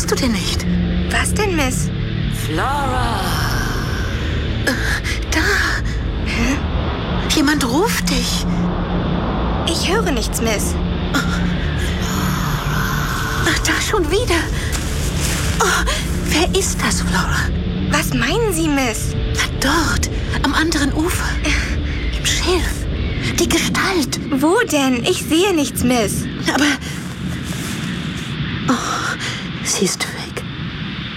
hörst du denn nicht? Was denn, Miss? Flora! Da. Hä? Jemand ruft dich. Ich höre nichts, Miss. Ach, da schon wieder. Oh, wer ist das, Flora? Was meinen Sie, Miss? Dort, am anderen Ufer. Im Schilf. Die Gestalt. Wo denn? Ich sehe nichts, Miss. Aber... Oh, sie ist